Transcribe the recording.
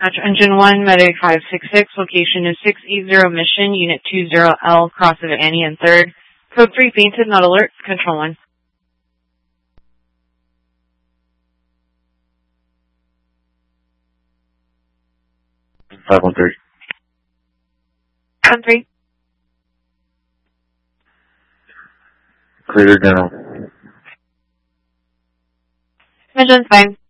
Dispatch Engine 1, Medic 566, location is 680 Mission, Unit 20L, cross of Annie and 3rd. Code 3 fainted, not alert, Control 1. Five one three. 1-3. Clear general. Mission's fine.